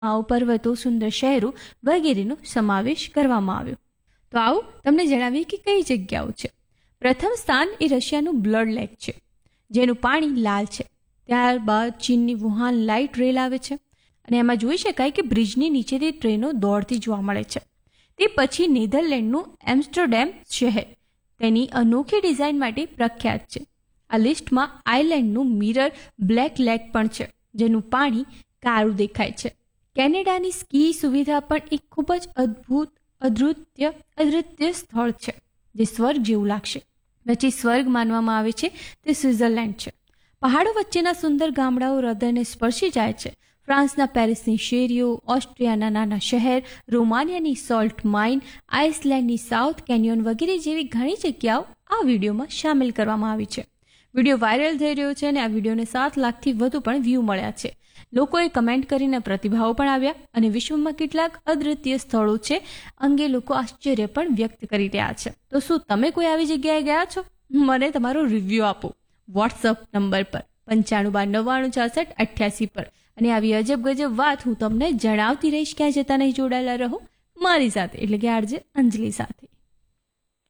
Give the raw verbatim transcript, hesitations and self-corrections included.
પર્વતો, સુંદર શહેરો વગેરેનો સમાવેશ કરવામાં આવ્યો. તો આવું તમને જણાવીએ કે કઈ જગ્યાઓ છે. પ્રથમ સ્થાન એ રશિયાનું બ્લડ લેક છે, જેનું પાણી લાલ છે. ત્યારબાદ ચીનની વુહાન લાઇટ રેલ આવે છે અને એમાં જોઈ શકાય કે બ્રિજની નીચેથી ટ્રેનો દોડતી જોવા મળે છે. તે પછી નેધરલેન્ડનું એમ્સ્ટરડેમ શહેર તેની અનોખી ડિઝાઇન માટે પ્રખ્યાત છે. આ લિસ્ટમાં આયર્લેન્ડનું મિરર બ્લેક લેક પણ છે, જેનું પાણી કાળું દેખાય છે. કેનેડાની સ્કી સુવિધા પણ એક ખૂબ જ અદ્ભુત અદૃત્ય અદૃત્ય સ્થળ છે, જે સ્વર્ગ જેવું લાગશે. પછી સ્વર્ગ માનવામાં આવે છે તે સ્વિટ્ઝરલેન્ડ છે. પહાડો વચ્ચેના સુંદર ગામડાઓ હૃદયને સ્પર્શી જાય છે. ફ્રાન્સના પેરિસની શેરીઓ, ઓસ્ટ્રિયાના નાના શહેર, રોમાનિયાની સોલ્ટ માઇન, આઇસલેન્ડની સાઉથ કેન્યોન વગેરે જેવી ઘણી જગ્યાઓ આ વિડીયોમાં સામેલ કરવામાં આવી છે. વિડીયો વાયરલ થઈ રહ્યો છે અને આ વિડીયોને સાત લાખથી વધુ પણ વ્યૂ મળ્યા છે. લોકોએ કમેન્ટ કરીને પ્રતિભાવો પણ આવ્યા અને વિશ્વમાં કેટલાક અદ્વિતીય સ્થળો છે અંગે લોકો આશ્ચર્ય પણ વ્યક્ત કરી રહ્યા છે. તો શું તમે કોઈ આવી જગ્યાએ ગયા છો? મને તમારો રિવ્યૂ આપો વોટ્સઅપ નંબર પર પંચાણું બાર નવ્વાણું છાસઠ અઠ્યાસી પર. અને આવી અજબ ગજબ વાત હું તમને જણાવતી રહીશ. ક્યાં જતા નહીં, જોડાયેલા રહો મારી સાથે, એટલે કે આરજે અંજલિ સાથે.